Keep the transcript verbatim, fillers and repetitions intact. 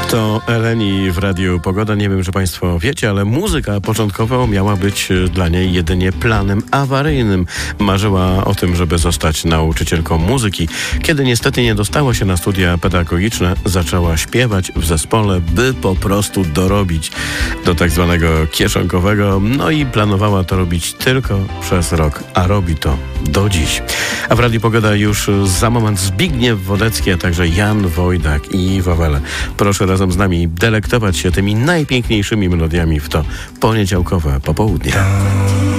To Eleni w Radiu Pogoda. Nie wiem, czy Państwo wiecie, ale muzyka początkowo miała być dla niej jedynie planem awaryjnym. Marzyła o tym, żeby zostać nauczycielką muzyki. Kiedy niestety nie dostała się na studia pedagogiczne, zaczęła śpiewać w zespole, by po prostu dorobić do tak zwanego kieszonkowego. No i planowała to robić tylko przez rok, a robi to do dziś. A w Radiu Pogoda już za moment Zbigniew Wodecki, a także Jan Wojdak i Wawele. Proszę razem z nami delektować się tymi najpiękniejszymi melodiami w to poniedziałkowe popołudnie.